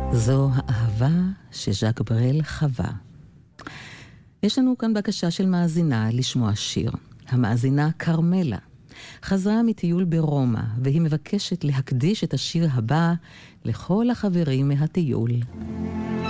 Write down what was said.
זו האהבה שז'אק ברל חווה. יש לנו כאן בקשה של מאזינה לשמוע שיר. המאזינה קרמלה חזרה מטיול ברומא, והיא מבקשת להקדיש את השיר הבא לכל החברים מהטיול.